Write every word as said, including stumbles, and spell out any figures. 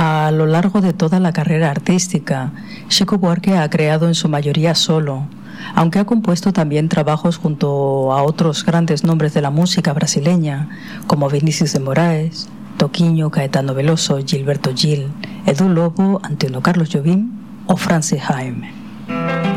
A lo largo de toda la carrera artística, Chico Buarque ha creado en su mayoría solo, aunque ha compuesto también trabajos junto a otros grandes nombres de la música brasileña, como Vinícius de Moraes, Toquinho, Caetano Veloso, Gilberto Gil, Edu Lobo, Antônio Carlos Jobim o Francis Jaime.